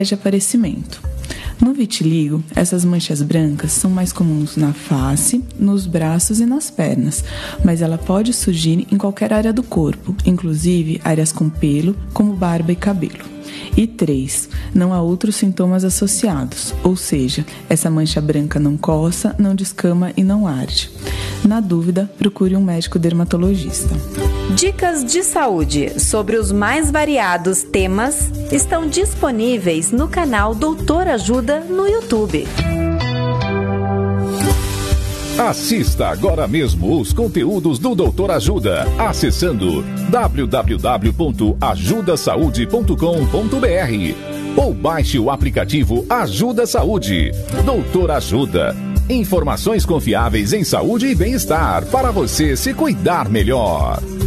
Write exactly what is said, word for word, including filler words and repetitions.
de aparecimento. No vitiligo, essas manchas brancas são mais comuns na face, nos braços e nas pernas, mas ela pode surgir em qualquer área do corpo, inclusive áreas com pelo, como barba e cabelo. E três, não há outros sintomas associados, ou seja, essa mancha branca não coça, não descama e não arde. Na dúvida, procure um médico dermatologista. Dicas de saúde sobre os mais variados temas estão disponíveis no canal Doutor Ajuda no YouTube. Assista agora mesmo os conteúdos do Doutor Ajuda, acessando w w w ponto ajuda saúde ponto com ponto b r ou baixe o aplicativo Ajuda Saúde. Doutor Ajuda. Informações confiáveis em saúde e bem-estar para você se cuidar melhor.